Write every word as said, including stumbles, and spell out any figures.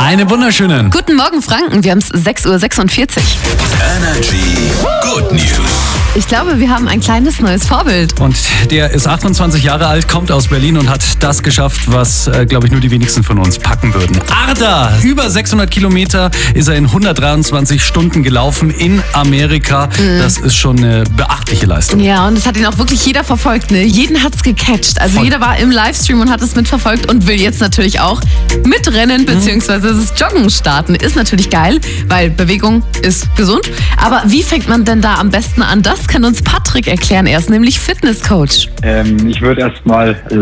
Einen wunderschönen. Guten Morgen, Franken. Wir haben es sechs Uhr sechsundvierzig. Energy Good News. Ich glaube, wir haben ein kleines neues Vorbild. Und der ist achtundzwanzig Jahre alt, kommt aus Berlin und hat das geschafft, was, äh, glaube ich, nur die wenigsten von uns packen würden. Arda! Über sechshundert Kilometer ist er in hundertdreiundzwanzig Stunden gelaufen in Amerika. Mhm. Das ist schon eine beachtliche Leistung. Ja, und es hat ihn auch wirklich jeder verfolgt. Ne? Jeden hat's gecatcht. Also Voll. Jeder war im Livestream und hat es mitverfolgt und will jetzt natürlich auch mitrennen bzw. das Joggen starten. Ist natürlich geil, weil Bewegung ist gesund. Aber wie fängt man denn da am besten an? Das kann uns Patrick erklären. Er ist nämlich Fitnesscoach. Ähm, ich würde erstmal